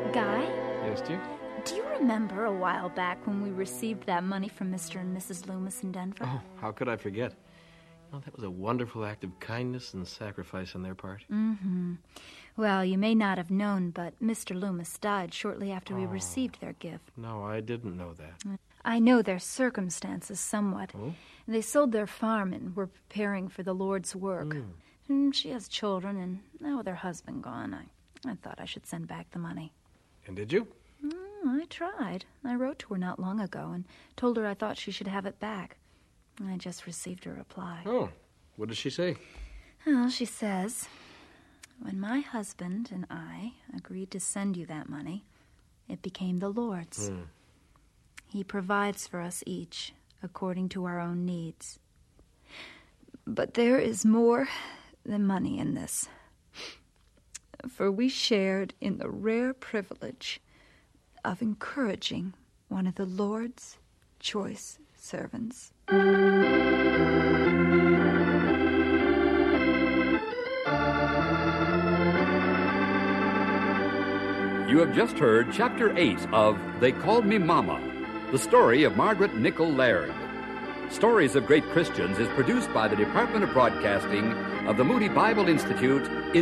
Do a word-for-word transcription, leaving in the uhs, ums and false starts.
Guy? Yes, dear? Do you remember a while back when we received that money from Mister and Missus Loomis in Denver? Oh, how could I forget? Oh, that was a wonderful act of kindness and sacrifice on their part. Mm-hmm. Well, you may not have known, but Mister Loomis died shortly after we Oh. received their gift. No, I didn't know that. I know their circumstances somewhat. Oh? They sold their farm and were preparing for the Lord's work. Mm. And she has children, and now with her husband gone, I, I thought I should send back the money. And did you? Mm, I tried. I wrote to her not long ago and told her I thought she should have it back. I just received a reply. Oh, what did she say? Well, she says, when my husband and I agreed to send you that money, it became the Lord's. Mm. He provides for us each according to our own needs. But there is more than money in this. For we shared in the rare privilege of encouraging one of the Lord's choice servants. You have just heard Chapter eight of They Called Me Mama, the story of Margaret Nichol Laird. Stories of Great Christians is produced by the Department of Broadcasting of the Moody Bible Institute in